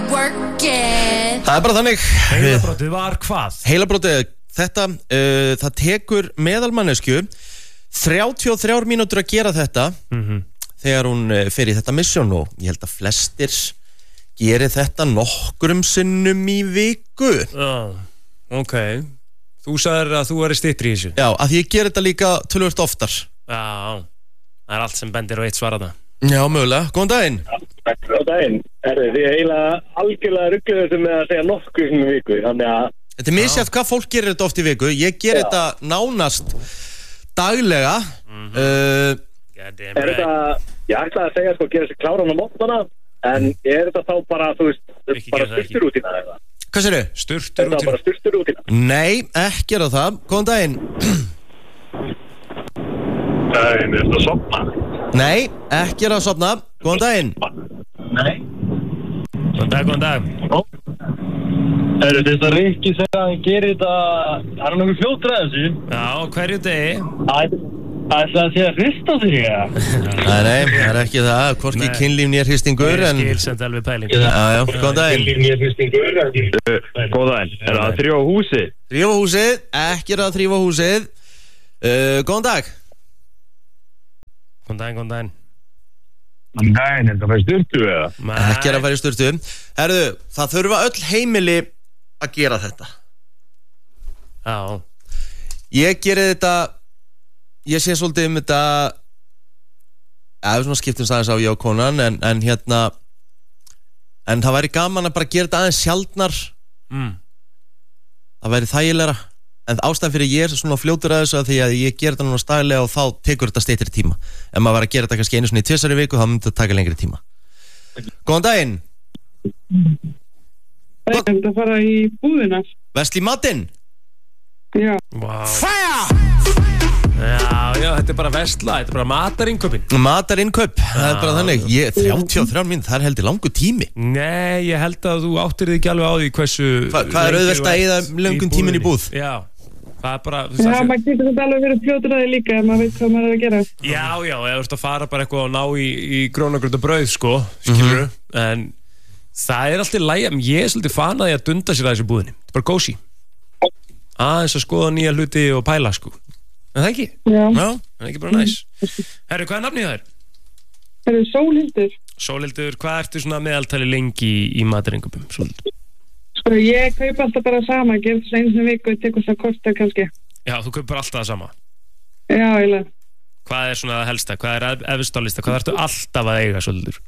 work it. Það bara þannig. Heilabrótið var hvað? Heilabrótið, þetta, það tekur meðalmannesku 33 mínútur að gera þetta þegar hún fer í þetta mission og ég held að flestir gerir þetta nokkrum sinnum í viku. Ok. Þú sagðir að þú væri styttri í þessu. Já, að ég ger þetta líka tölvöld oftar. Já, það er allt sem bendir á eitt svar að það. Já, mögulega. Góðan daginn. Góðan daginn. Þið eiginlega algjörlega ruggluðu þessu með að segja nokkuð í viku, þannig að... Þetta er misjæft hvað fólk gerir þetta oft í viku. Ég ger þetta nánast daglega. Er þetta... Ég ætlaði að segja sko, gera þessi kláran á mótana, en er þetta þá bara, þú veist, bara styrturútína eða? Hvað séru? Er þetta bara styrturútína? Nei, ekki er það. Góðan daginn. Er þetta að sofna? Nei, ekki er að sofna. Góðan daginn. Nei. Góðan dag. Er þetta Rikki segja að hann gerir þetta, er hann nokkuð fljótur að þessu? Já, hverju degi? Það sé að hrista sig, já. Nei, það er ekki það. Hvorki kynlíf nýjar hristingur, en... Skil sem alveg pæling. Já, góðan daginn. Kynlíf nýjar hristingur, góðan daginn. Er það að þrjófa húsið? Þrjófa húsið, ekki er að þrjófa húsið. Góðan dag. Góðan daginn. Nei, er þetta að fara í sturtu eða? Ekki er að fara í sturtu. Herðu, það þurfa öll heimili að gera þetta. Já. Ég geri þetta... Ég sé svolítið þetta svona skiptum aðeins á ég og konan en hérna en það væri gaman að bara gera þetta aðeins sjaldnar það væri þægilegra en ástæðan fyrir ég er svona fljótur að þessu að því að ég gera þetta núna staglega og þá tekur þetta styttri tíma ef maður var að gera þetta kannski einu svona í 2 viku þá myndi þetta taka lengri tíma. Góðan daginn. Það er að fara í búðina. Vesli matinn? Já. Wow. Fæja! Já, þetta er bara versla, þetta er bara matarinköpin. Matarinköp, það er bara þannig. 33 minn, það er heldur langur tími. Nei, ég held að þú áttir þig ekki alveg á því hversu... Hvað er auðvelt að eyða löngum tímin í búð? Já, það er bara... Já, maður getur þetta alveg verið fljótur að því líka ef maður veit hvað maður er að gera. Já, eða þú ert að fara bara eitthvað og ná í grónagrönt og brauð, sko, skilurðu. En það er alltaf læg, ég er svolítið fanað í að dunda sér að þessu búðinni. Þetta er bara kósí. Aðeins að skoða nýja hluti og pæla, sko. En það ekki? Já. Það er ekki bara næs. Herru, hvað er nafnið það er? Herru, Sólhildur. Sólhildur, hvað ertu svona meðaltali lengi í mataringöpum? Sko, ég kaup alltaf bara sama, gerð þess einu viku og tekur það korta kannski. Já, þú kaupir alltaf það sama? Já, eiginlega. Hvað er svona það helsta? Hvað er efst á lista? Hvað ertu alltaf að eiga, Sólhildur?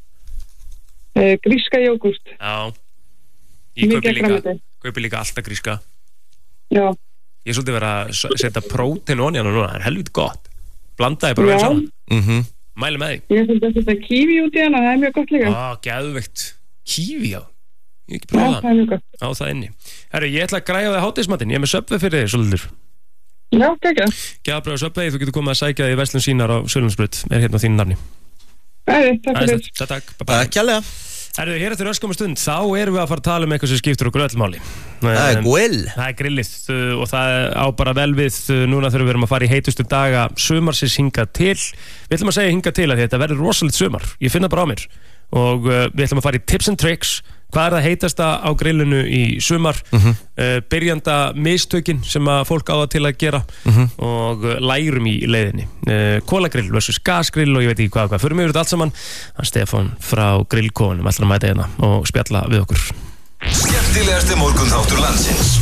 Gríska jógurt. Já. Ég kaupi líka alltaf gríska. Já. Ég er svolítið verið að setja prótein onni hann og núna, það er helviti gott. Blandaði bara vel saman. Mæli með því. Ég er svolítið að setja kífi út í hana, það er mjög gott líka. Geðveikt. Kífi, já. Ég hef ekki prófað það. Já, það er mjög gott. Á það inni. Herru, ég ætla að græja þig hádegismatinn. Ég er með Subway fyrir þig, Sólhildur. Já, ekki. Gjafabréf Subway, þú getur komið að sækja þig í verslun sínar á Sölundsbraut. Er hérna á þínu nafni. Takk fyrir. Takk. Herru, hér eftir öskum stund, þá erum við að fara að tala um eitthvað sem skiptur okkur öll máli. Það er grill. Það er grillið og það á bara vel við núna þegar við erum að fara í heitustu daga sumarsins hingað til. Við ætlum að segja hingað til að þetta verður rosalegt sumar. Ég finna bara á mér. Og við ætlum að fara í tips and tricks. Hvað er það heitasta á grillinu í sumar? Byrjanda mistökin sem að fólk á það til að gera og lærum í leiðinni. Kólagrill versus gasgrill og ég veit ekki hvað. Förum við þetta allt saman. Hann Stefán frá Grillkofunum ætlar að mæta hérna og spjalla við okkur. Skemmtilegasti morgunþáttur landsins.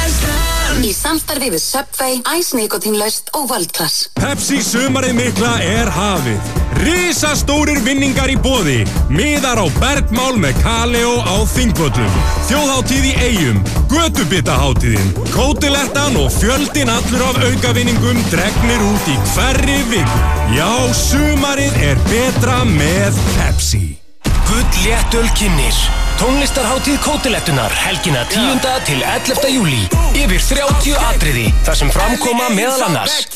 Í samstarfi við Subway, æsnikotínlaust og Valdklass. Pepsi sumarið mikla er hafið. Risastórir vinningar í boði. Miðar á bergmál með Kaleo á Þingvöllum. Þjóðhátíð í Eyjum. Götubitahátíðin. Kótilettan og fjöldin allur af aukavinningum dregnir út í hverri viku. Já, sumarið er betra með Pepsi. Gull léttöl kynnir. Tónlistarhátíð Kótilettunar helgina 10. til 11. júlí. Yfir 30 atriði þar sem framkoma meðal annars